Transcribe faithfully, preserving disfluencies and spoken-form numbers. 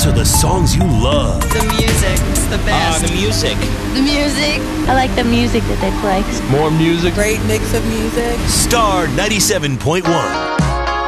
These are the songs you love. The music, it's the Ah, best. the music. The music. I like the music that they play. More music. Great mix of music. Star ninety-seven point one.